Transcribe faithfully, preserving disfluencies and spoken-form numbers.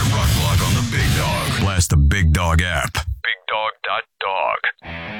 Rock Block on the Big Dog. Blast the Big Dog app. big dog dot dog.